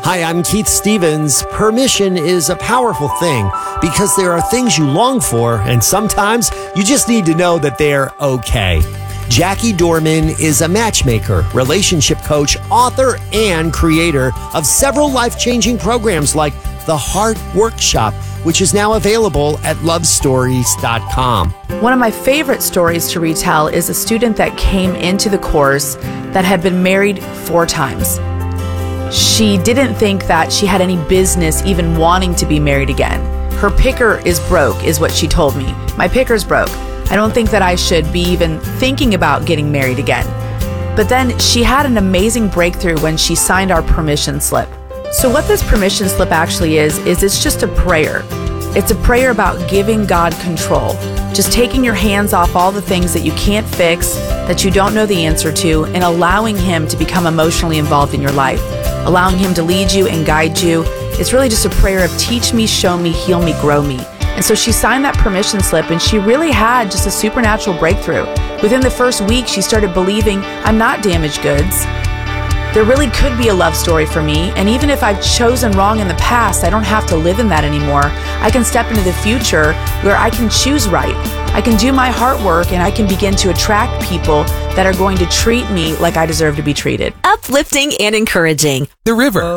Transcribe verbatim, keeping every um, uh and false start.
Hi, I'm Keith Stevens. Permission is a powerful thing because there are things you long for, and sometimes you just need to know that they're okay. Jackie Dorman is a matchmaker, relationship coach, author, and creator of several life-changing programs like The Heart Workshop, which is now available at love stories dot com. One of my favorite stories to retell is a student that came into the course that had been married four times. She didn't think that she had any business even wanting to be married again. Her picker is broke, is what she told me. My picker's broke. I don't think that I should be even thinking about getting married again. But then she had an amazing breakthrough when she signed our permission slip. So what this permission slip actually is, is it's just a prayer. It's a prayer about giving God control. Just taking your hands off all the things that you can't fix, that you don't know the answer to, and allowing Him to become emotionally involved in your life. Allowing Him to lead you and guide you. It's really just a prayer of teach me, show me, heal me, grow me. And so she signed that permission slip, and she really had just a supernatural breakthrough. Within the first week, she started believing, I'm not damaged goods. There really could be a love story for me, and even if I've chosen wrong in the past, I don't have to live in that anymore. I can step into the future where I can choose right. I can do my heart work, and I can begin to attract people that are going to treat me like I deserve to be treated. Uplifting and encouraging. The River.